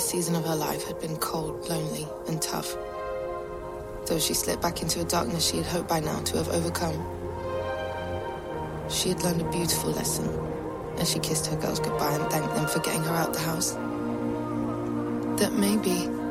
this season of her life had been cold, lonely, and tough. Though she slipped back into a darkness she had hoped by now to have overcome. She had learned a beautiful lesson, as she kissed her girls goodbye and thanked them for getting her out the house. That maybe